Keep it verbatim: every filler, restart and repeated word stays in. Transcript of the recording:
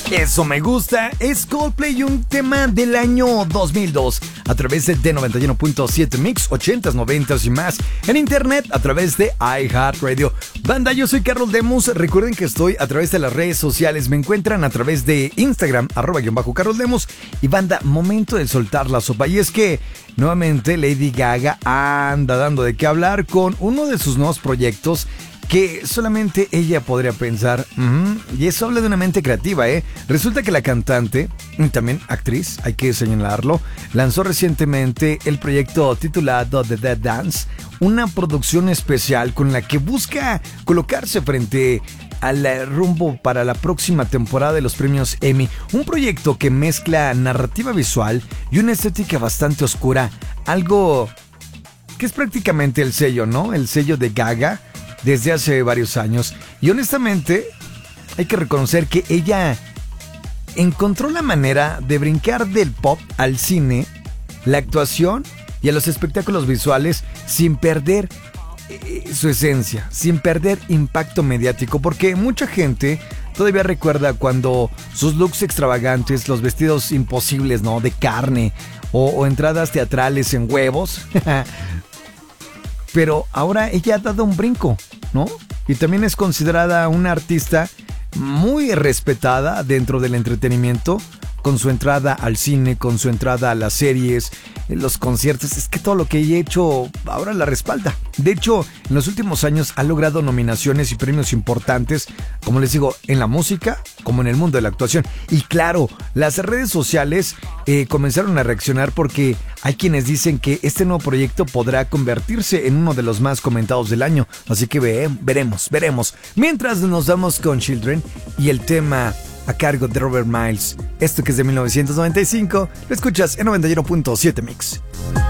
Eso me gusta, es Coldplay, un tema del año dos mil dos, a través de D noventa y uno punto siete Mix, ochentas, noventas y más, en internet a través de iHeartRadio. Banda, yo soy Carlos Lemus, recuerden que estoy a través de las redes sociales, me encuentran a través de Instagram, arroba guión bajo Carlos Lemus, y banda, momento de soltar la sopa, y es que nuevamente Lady Gaga anda dando de qué hablar con uno de sus nuevos proyectos que solamente ella podría pensar. Uh-huh. Y eso habla de una mente creativa, ¿eh? Resulta que la cantante, y también actriz, hay que señalarlo, lanzó recientemente el proyecto titulado The Dead Dance, una producción especial con la que busca colocarse frente al rumbo para la próxima temporada de los premios Emmy. Un proyecto que mezcla narrativa visual y una estética bastante oscura, algo que es prácticamente el sello, ¿no? El sello de Gaga desde hace varios años. Y honestamente, hay que reconocer que ella encontró la manera de brincar del pop al cine, la actuación y a los espectáculos visuales sin perder eh, su esencia, sin perder impacto mediático, porque mucha gente todavía recuerda cuando sus looks extravagantes, los vestidos imposibles, ¿no? De carne o, o entradas teatrales en huevos. Pero ahora ella ha dado un brinco, ¿no? Y también es considerada una artista muy respetada dentro del entretenimiento, con su entrada al cine, con su entrada a las series, los conciertos. Es que todo lo que ella ha hecho ahora la respalda. De hecho, en los últimos años ha logrado nominaciones y premios importantes, como les digo, en la música, como en el mundo de la actuación. Y claro, las redes sociales eh, comenzaron a reaccionar porque hay quienes dicen que este nuevo proyecto podrá convertirse en uno de los más comentados del año. Así que ve, veremos, veremos. Mientras nos vamos con Children y el tema a cargo de Robert Miles. Esto que es de mil novecientos noventa y cinco, lo escuchas en noventa y uno punto siete Mix.